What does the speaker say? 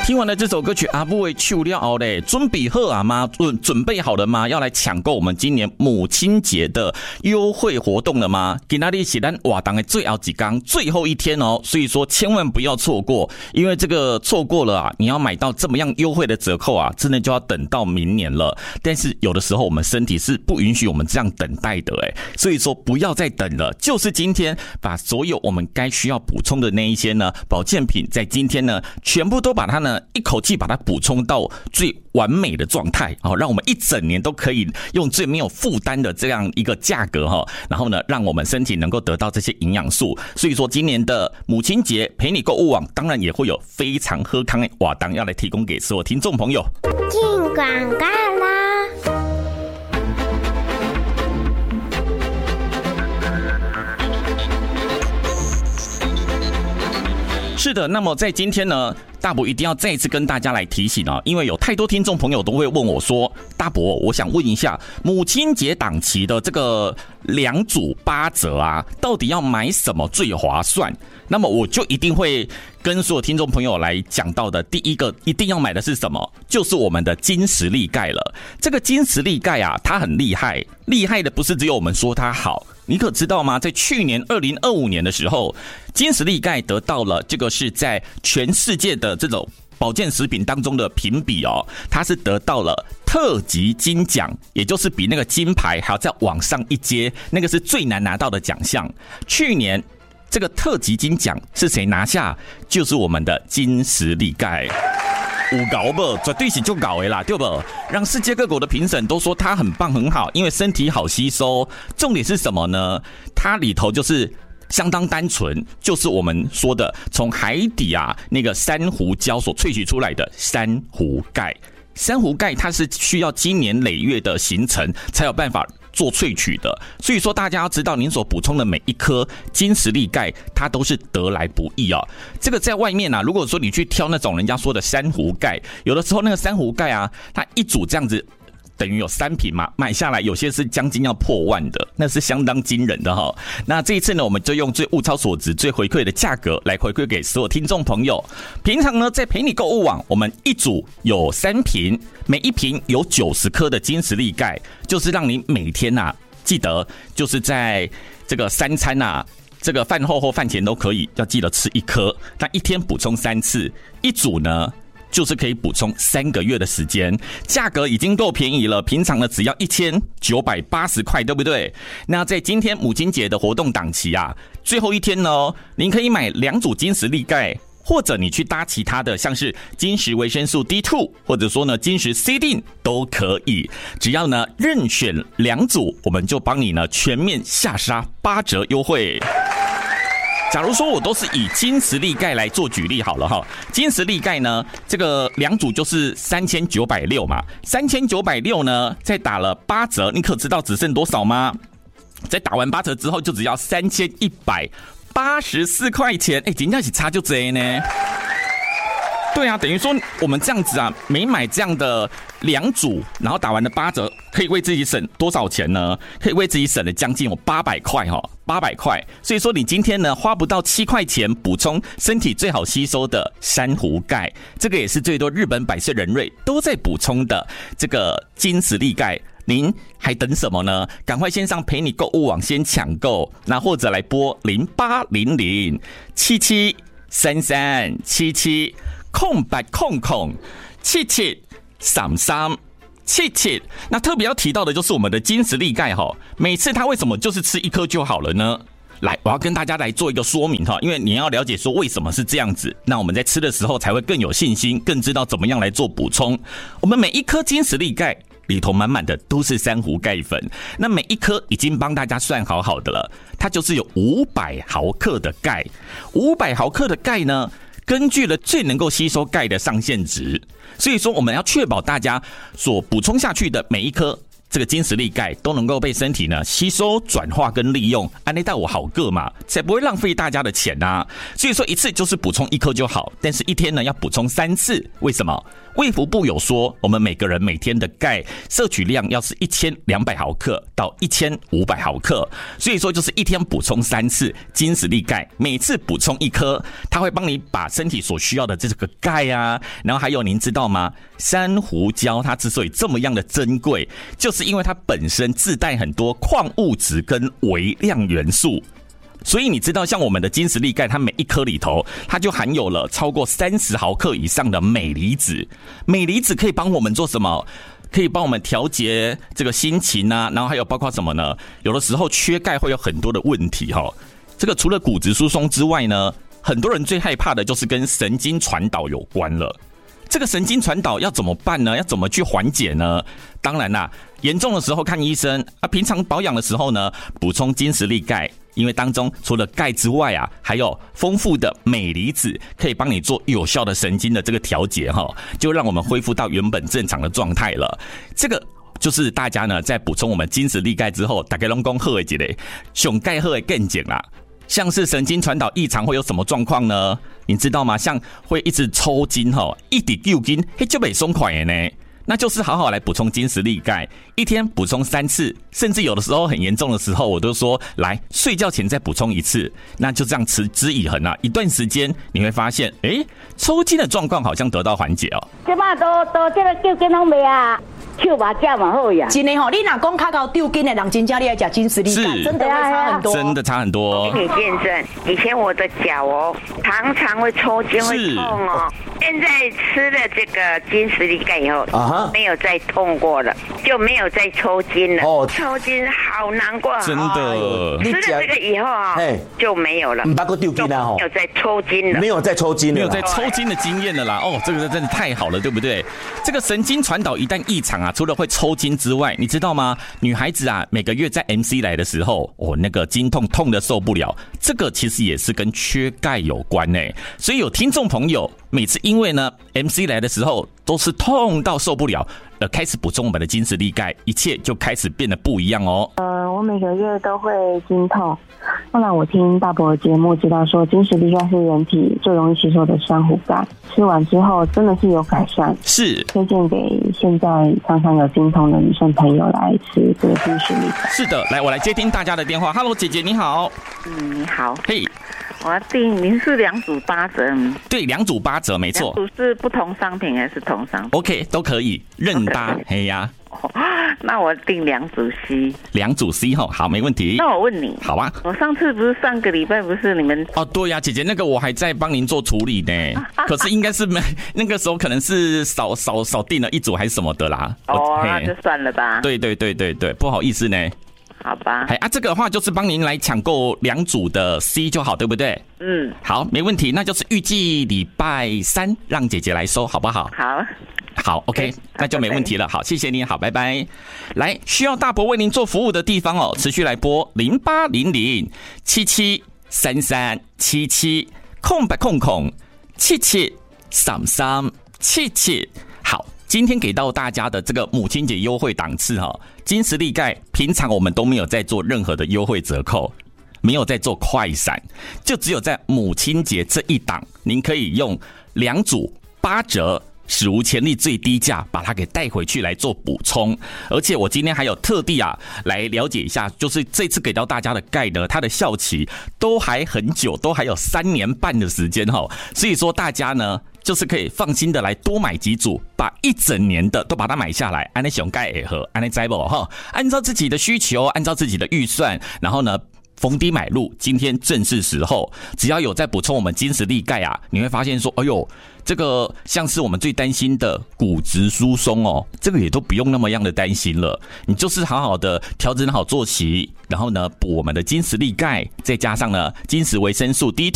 听完了这首歌曲阿布为唱了后嘞，准备好啊吗？准备好了吗？要来抢购我们今年母亲节的优惠活动了吗？今天是咱活动的最后一天，最后一天哦，所以说千万不要错过，因为这个错过了啊，你要买到这么样优惠的折扣啊，真的就要等到明年了。但是有的时候我们身体是不允许我们这样等待的所以说不要再等了，就是今天把所有我们该需要补充的那一些呢保健品，在今天呢全部都把它呢一口气把它补充到最完美的状态，让我们一整年都可以用最没有负担的这样一个价格，然后呢让我们身体能够得到这些营养素。所以说今年的母亲节陪你购物网当然也会有非常好康的活动要来提供给所有听众朋友。 进广告啦！ 是的，那么在今天呢，大伯一定要再一次跟大家来提醒因为有太多听众朋友都会问我说，大伯，我想问一下，母亲节档期的这个2组8折啊，到底要买什么最划算？那么我就一定会跟所有听众朋友来讲到的第一个一定要买的是什么，就是我们的金实力钙了。这个金实力钙啊，它很厉害，厉害的不是只有我们说它好，你可知道吗？在去年2025年的时候，金实力钙得到了这个是在全世界的这种保健食品当中的评比它是得到了特级金奖，也就是比那个金牌还要再往上一阶，那个是最难拿到的奖项。去年这个特级金奖是谁拿下？就是我们的金实力钙。有搞不？绝对是就搞的啦，对不？让世界各国的评审都说它很棒很好，因为身体好吸收。重点是什么呢？它里头就是相当单纯，就是我们说的从海底那个珊瑚礁所萃取出来的珊瑚钙。珊瑚钙它是需要经年累月的形成才有办法做萃取的，所以说大家要知道，您所补充的每一颗金实力钙，它都是得来不易这个在外面如果说你去挑那种人家说的珊瑚钙，有的时候那个珊瑚钙它一组这样子，等于有3瓶嘛，买下来有些是将近要破万的，那是相当惊人的那这一次呢，我们就用最物超所值、最回馈的价格来回馈给所有听众朋友。平常呢，在陪你购物网，我们一组有3瓶，每一瓶有90颗的金实力钙，就是让你每天记得就是在这个3餐这个饭后或饭前都可以，要记得吃1颗，那一天补充3次，一组呢就是可以补充3个月的时间，价格已经够便宜了，平常呢只要1980块，对不对？那在今天母亲节的活动档期最后一天呢，您可以买2组金实力钙，或者你去搭其他的，像是金石维生素 D2， 或者说呢金石 C-DIN 都可以，只要呢任选2组，我们就帮你呢全面下杀8折优惠。假如说我都是以金实力钙来做举例好了金实力钙呢，这个2组就是3960嘛，3960呢，再打了8折，你可知道只剩多少吗？在打完8折之后，就只要3184块钱，真的是差就这呢。对等于说我们这样子每买这样的2组，然后打完了8折，可以为自己省多少钱呢？可以为自己省了将近有800块800块。所以说你今天呢花不到7块钱，补充身体最好吸收的珊瑚钙，这个也是最多日本百岁人瑞都在补充的这个金实力钙。您还等什么呢？赶快先上陪你购物网先抢购，那或者来拨0800773377空白空773377。那特别要提到的就是我们的金实力钙每次它为什么就是吃1颗就好了呢？来，我要跟大家来做一个说明因为你要了解说为什么是这样子，那我们在吃的时候才会更有信心，更知道怎么样来做补充。我们每一颗金实力钙里头满满的都是珊瑚钙粉，那每一颗已经帮大家算好好的了，它就是有500毫克的钙。500毫克的钙呢，根据了最能够吸收钙的上限值，所以说我们要确保大家所补充下去的每一颗这个金石粒钙都能够被身体呢吸收、转化跟利用，安内带我好个嘛，才不会浪费大家的钱啊。所以说一次就是补充1颗就好，但是一天呢要补充3次，为什么？卫福部有说，我们每个人每天的钙摄取量要是1200毫克到1500毫克，所以说就是一天补充3次金石粒钙，每次补充1颗，它会帮你把身体所需要的这个钙啊，然后还有您知道吗？珊瑚礁它之所以这么样的珍贵，就是因为它本身自带很多矿物质跟微量元素。所以你知道，像我们的金石粒钙，它每1颗里头，它就含有了超过30毫克以上的镁离子。镁离子可以帮我们做什么？可以帮我们调节这个心情啊，然后还有包括什么呢？有的时候缺钙会有很多的问题哈。这个除了骨质疏松之外呢，很多人最害怕的就是跟神经传导有关了。这个神经传导要怎么办呢？要怎么去缓解呢？当然啦，严重的时候看医生啊，平常保养的时候呢，补充金石粒钙，因为当中除了钙之外啊，还有丰富的镁离子，可以帮你做有效的神经的这个调节哈，就让我们恢复到原本正常的状态了。这个就是大家呢在补充我们金石粒钙之后，大家拢讲好的一个上钙好的见解啦。像是神经传导异常会有什么状况呢？你知道吗？像会一直抽筋一直揪筋，就不松快的呢。那就是好好来补充金石粒钙，一天补充3次，甚至有的时候很严重的时候，我都说来睡觉前再补充1次，那就这样持之以恒啊，一段时间你会发现，抽筋的状况好像得到缓解哦。 这摆都这个揪筋拢袂啊。手把架嘛好呀， 真的吼，你若讲卡到丢筋的人，真正你要吃金石粒钙，真的会差很多， 真的差很多。 给你见证，以前我的脚常常会抽筋会痛哦，现在吃了这个金石粒钙以后，没有再痛过了，就没有再抽筋了。抽筋好难过， 真的。 吃了这个以后就没有了， 不过丢筋啊， 没有再抽筋了， 没有再抽筋了， 没有再抽筋的经验了啦。这个真的太好了，对不对？这个神经传导一旦异常啊，除了会抽筋之外，你知道吗？女孩子啊，每个月在 MC 来的时候，那个经痛的受不了，这个其实也是跟缺钙有关欸。所以有听众朋友每次因为呢 MC 来的时候都是痛到受不了，开始补充我们的金石粒钙，一切就开始变得不一样哦。 我每个月都会经痛，后来我听大伯的节目知道说，金石粒钙是人体最容易吸收的珊瑚钙，吃完之后真的是有改善， 是推荐给现在常常有经痛的女生朋友来吃这个金石粒钙。 是的，来我来接听大家的电话。Hello， 姐姐你好。 你好。 嘿。 我要订，您是2组8折吗？ 对，2组8折，没错。 2组是不同商品还是同商品 ？OK， 都可以，任搭。嘿呀。 那我订2组 C。2 组 C 好，没问题。 那我问你， 好啊。 我上次不是上个礼拜不是你们？ 对呀，姐姐，那个我还在帮您做处理呢。可是应该是没，那个时候可能是少订了1组还是什么的啦。 那就算了吧。 对，不好意思呢。 好吧， 这个的话就是帮您来抢购2组的 C 就好，对不对？好，没问题，那就是预计礼拜3让姐姐来收，好不好？好 ，OK， 那就没问题了。好，谢谢你，好，拜拜。来，需要大伯为您做服务的地方持续来拨0800773377空白空773377。好。今天给到大家的这个母亲节优惠档次金石粒钙平常我们都没有在做任何的优惠折扣，没有在做快闪，就只有在母亲节这一档，您可以用2组8折，史无前例最低价把它给带回去来做补充。而且我今天还有特地来了解一下，就是这次给到大家的钙呢，它的效期都还很久，都还有3年半的时间所以说大家呢就是可以放心的来多买几组，把1整年的都把它买下来，按照上钙也好，按照知不按照自己的需求，按照自己的预算，然后呢逢低买入，今天正是时候。只要有在补充我们金石粒钙你会发现说，这个像是我们最担心的骨质疏松这个也都不用那么样的担心了。你就是好好的调整好作息，然后呢补我们的金石粒钙，再加上呢金石维生素 D2